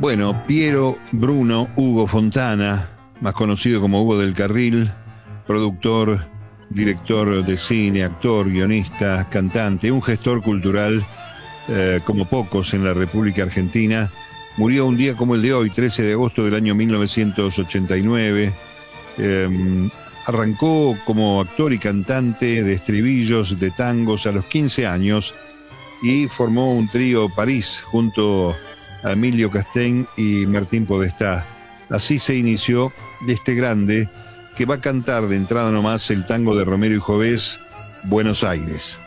Bueno, Piero Bruno Hugo Fontana, más conocido como Hugo del Carril, productor, director de cine, actor, guionista, cantante, un gestor cultural como pocos en la República Argentina, murió un día como el de hoy, 13 de agosto del año 1989. Arrancó como actor y cantante de estribillos, de tangos a los 15 años y formó un trío París junto a Emilio Castén y Martín Podestá. Así se inició este grande que va a cantar de entrada nomás el tango de Romero y Jovés, Buenos Aires.